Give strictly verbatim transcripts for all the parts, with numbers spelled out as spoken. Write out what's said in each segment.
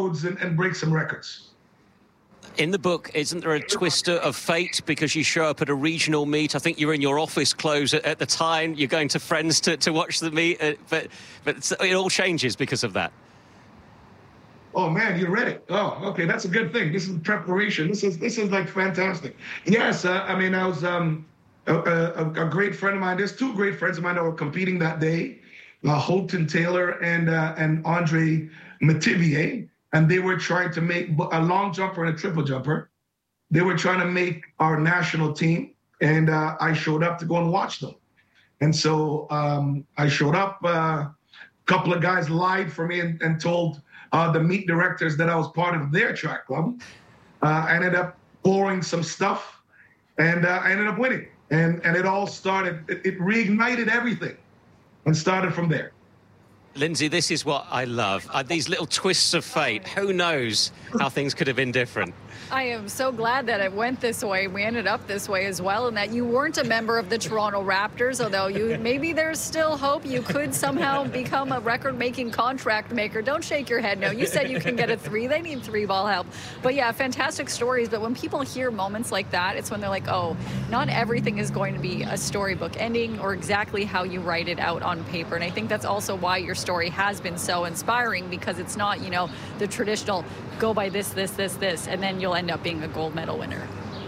roads and, and break some records. In the book, isn't there a twister of fate because you show up at a regional meet? I think you're in your office clothes at, at the time. You're going to friends to, to watch the meet, uh, but but it all changes because of that. Oh man, you read it. Oh, okay, that's a good thing. This is preparation. This is this is like fantastic. Yes, uh, I mean I was um, a, a, a great friend of mine. There's two great friends of mine that were competing that day, uh, Holton Taylor and uh, and Andre Metivier. And they were trying to make a long jumper and a triple jumper. They were trying to make our national team, and uh, I showed up to go and watch them. And so um, I showed up. A uh, couple of guys lied for me and, and told uh, the meet directors that I was part of their track club. Uh, I ended up pouring some stuff, and uh, I ended up winning. And and it all started. It, it reignited everything, and started from there. Lindsay, this is what I love. Uh, these little twists of fate. Who knows how things could have been different? I am so glad that it went this way. We ended up this way as well, and that you weren't a member of the Toronto Raptors, although you maybe there's still hope you could somehow become a record-making contract maker. Don't shake your head no. You said you can get a three. They need three-ball help. But yeah, fantastic stories. But when people hear moments like that, it's when they're like, oh, not everything is going to be a storybook ending or exactly how you write it out on paper. And I think that's also why your story has been so inspiring, because it's not, you know, the traditional go by this, this, this, this, and then you'll end up being a gold medal winner.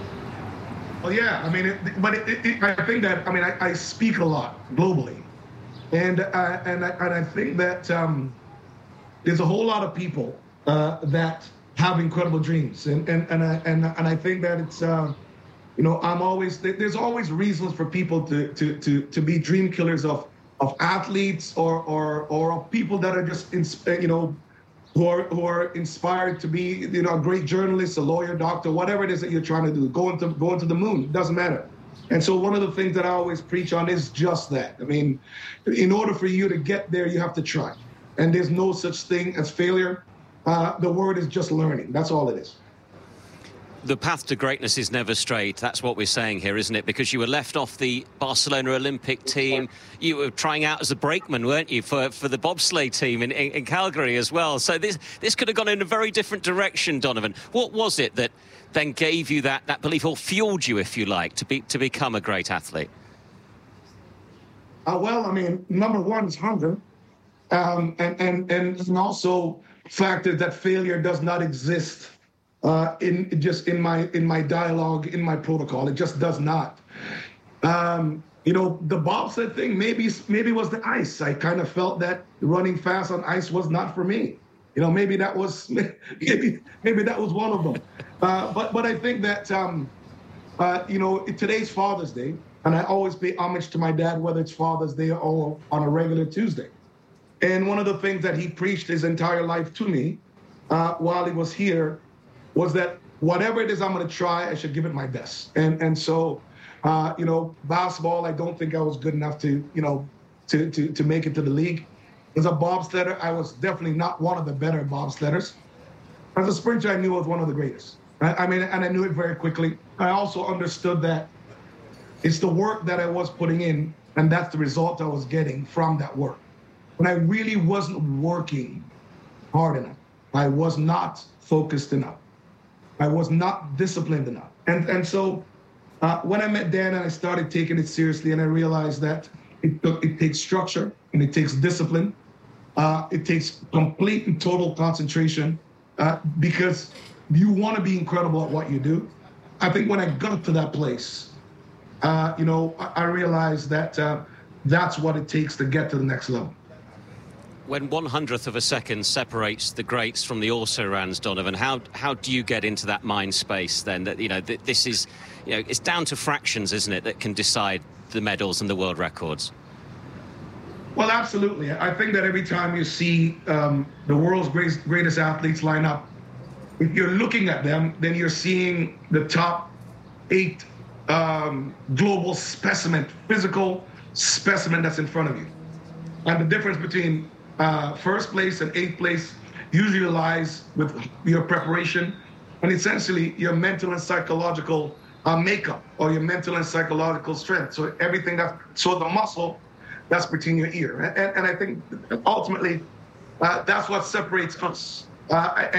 Well, yeah, I mean, it, but it, it, I think that, I mean, I, I speak a lot globally. And, uh, and, I, and I think that um, there's a whole lot of people uh, that have incredible dreams. And, and, and, I, and, and I think that it's, uh, you know, I'm always, there's always reasons for people to, to, to, to be dream killers of, of athletes or, or, or of people that are just, you know, who are who are inspired to be, you know, a great journalist, a lawyer, doctor, whatever it is that you're trying to do, going to going to the moon, it doesn't matter. And so one of the things that I always preach on is just that. I mean, in order for you to get there, you have to try. And there's no such thing as failure. Uh, the word is just learning. That's all it is. The path to greatness is never straight. That's what we're saying here, isn't it? Because you were left off the Barcelona Olympic team. You were trying out as a brakeman, weren't you, for, for the bobsleigh team in, in, in Calgary as well. So this this could have gone in a very different direction, Donovan. What was it that then gave you that, that belief, or fueled you, if you like, to be to become a great athlete? Uh, well, I mean, number one is hunger. Um, and, and, and also fact that, that failure does not exist Uh, in just in my in my dialogue, in my protocol. It just does not. Um, you know, the bobsled thing maybe maybe was the ice. I kind of felt that running fast on ice was not for me. You know, maybe that was maybe maybe that was one of them. Uh, but but I think that um, uh, you know, today's Father's Day, and I always pay homage to my dad, whether it's Father's Day or on a regular Tuesday. And one of the things that he preached his entire life to me uh, while he was here was that whatever it is I'm going to try, I should give it my best. And and so, uh, you know, basketball, I don't think I was good enough to, you know, to to to make it to the league. As a bobsledder, I was definitely not one of the better bobsledders. As a sprinter, I knew I was one of the greatest. I, I mean, and I knew it very quickly. I also understood that it's the work that I was putting in, and that's the result I was getting from that work. When I really wasn't working hard enough, I was not focused enough. I was not disciplined enough. And and so uh, when I met Dan and I started taking it seriously, and I realized that it, it takes structure and it takes discipline. Uh, it takes complete and total concentration uh, because you want to be incredible at what you do. I think when I got to that place, uh, you know, I, I realized that uh, that's what it takes to get to the next level. When one hundredth of a second separates the greats from the also-rans, Donovan, how how do you get into that mind space then? That, you know, that this is, you know, it's down to fractions, isn't it, that can decide the medals and the world records? Well, absolutely. I think that every time you see um, the world's greatest, greatest athletes line up, if you're looking at them, then you're seeing the top eight um, global specimen, physical specimen that's in front of you. And the difference between Uh, first place and eighth place usually lies with your preparation and essentially your mental and psychological uh, makeup or your mental and psychological strength. So everything that, so the muscle that's between your ear. And, and I think ultimately uh, that's what separates us. Uh,